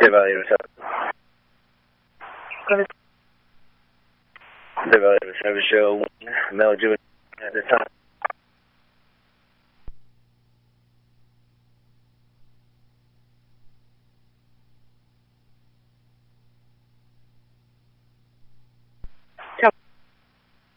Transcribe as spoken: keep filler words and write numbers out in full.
Valley Service Show, Mel Jewett at the time.